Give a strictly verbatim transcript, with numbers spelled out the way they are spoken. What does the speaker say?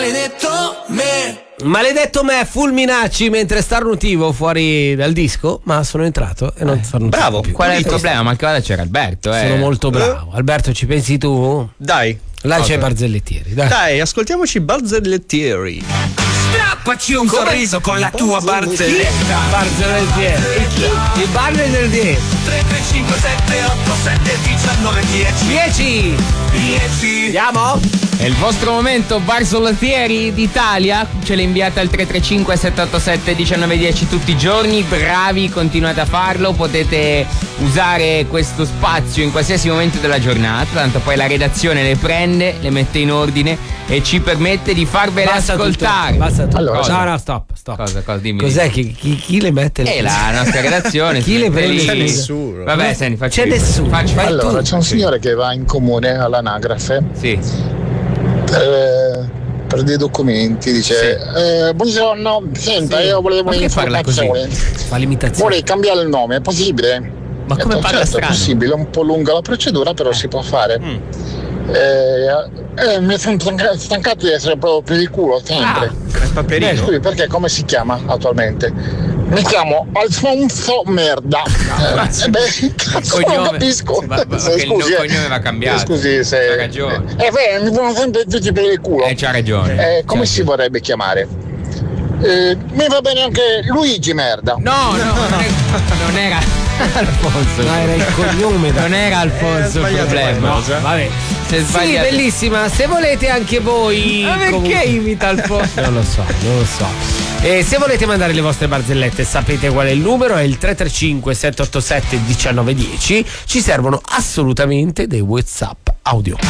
Maledetto me. Maledetto me, fulminacci mentre starnutivo fuori dal disco, ma sono entrato e non eh, starnutivo bravo, più. qual è il problema? Ma anche ora c'era Alberto, eh. Sono molto bravo. Alberto, ci pensi tu? Dai. Là Cosa? c'è Barzellettieri, dai. Dai, ascoltiamoci Barzellettieri. Strappaci un sorriso con la tua barzelletta. Barzellettieri. I Barzellettieri. tre tre cinque sette otto sette diciannove dieci dieci. dieci. Andiamo? È il vostro momento Barzellettieri d'Italia, ce le inviate al tre tre cinque sette otto sette uno nove uno zero tutti i giorni, bravi, continuate a farlo, potete usare questo spazio in qualsiasi momento della giornata, tanto poi la redazione le prende, le mette in ordine e ci permette di farvele Basta ascoltare. tutto, basta tutto. Allora, no, no, stop, stop. Cosa, cosa, dimmi. Cos'è? Chi, chi, chi le mette le Eh, la nostra redazione. Chi le prende? Non c'è lì? nessuno. Vabbè, senti, faccio C'è io. nessuno. Faccio, fai Allora, tu. c'è un signore che va in comune all'anagrafe Sì. per, per dei documenti, dice eh, buongiorno, senta, Sì. io volevo Ma che parla così? un'informazione, Fa l'imitazione. vorrei cambiare il nome, è possibile? Ma come Ho detto, parla certo, strano? è possibile, è un po' lunga la procedura, però si può fare. Mm. Eh, eh, mi sono stanca- stancato di essere proprio per il culo sempre. È Paperino. Eh, scusi, perché come si chiama attualmente? Mi chiamo Alfonso Merda. Eh, beh, cazzo, non cognome- capisco. sì, ma- ma Se- che il scusi, no- eh. cognome va cambiato. Scusi se. C'ha ragione. Eh, beh, mi fanno sempre tutti per il culo. Eh, c'ha ragione. Eh, come C'ha si vorrebbe chiamare? Eh, mi va bene anche Luigi Merda. No, no, non, è- non era Alfonso. No, era il cognome. Non era Alfonso il problema. qualcosa. Vabbè. Si è Sì, sbagliato. bellissima. Se volete anche voi. Ma perché comunque- imita Alfonso? Non lo so, non lo so. E se volete mandare le vostre barzellette, sapete qual è il numero? È il tre tre cinque sette otto sette uno nove uno zero. Ci servono assolutamente dei WhatsApp audio.